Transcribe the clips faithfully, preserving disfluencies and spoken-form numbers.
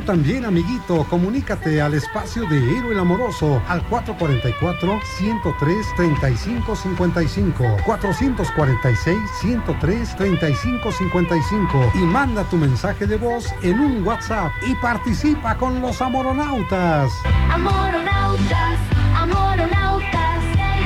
también, amiguito, comunícate al espacio de Héroe el Amoroso al cuatro cuatro cuatro, uno cero tres, tres cinco cinco cinco, cuatro cuatro seis, uno cero tres, tres cinco cinco cinco y manda tu mensaje de voz en un WhatsApp y participa con los Amoronautas. Amoronautas, amoronautas.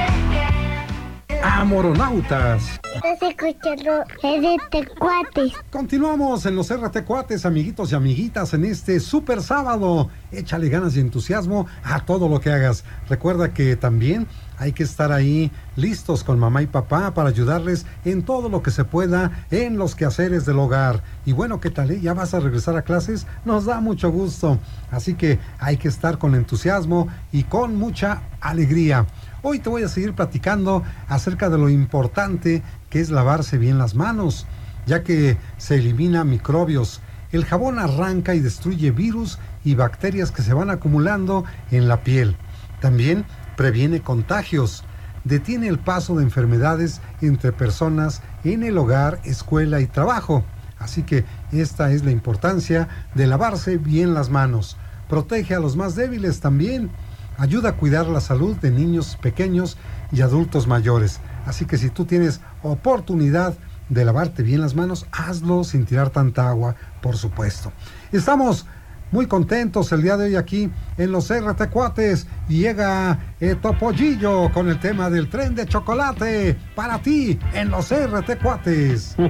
Amoronautas. Estás escuchando R T Cuates. Continuamos en los R T Cuates, amiguitos y amiguitas, en este super sábado. Échale ganas y entusiasmo a todo lo que hagas. Recuerda que también hay que estar ahí listos con mamá y papá para ayudarles en todo lo que se pueda en los quehaceres del hogar. Y bueno, ¿qué tal? Eh? ¿Ya vas a regresar a clases? Nos da mucho gusto. Así que hay que estar con entusiasmo y con mucha alegría. Hoy te voy a seguir platicando acerca de lo importante que es lavarse bien las manos, ya que se elimina microbios. El jabón arranca y destruye virus y bacterias que se van acumulando en la piel. También previene contagios, detiene el paso de enfermedades entre personas en el hogar, escuela y trabajo. Así que esta es la importancia de lavarse bien las manos. Protege a los más débiles también. Ayuda a cuidar la salud de niños pequeños y adultos mayores. Así que si tú tienes oportunidad de lavarte bien las manos, hazlo sin tirar tanta agua, por supuesto. Estamos muy contentos el día de hoy aquí en los R T Cuates y llega eh, Topollillo con el tema del tren de chocolate para ti en los R T Cuates.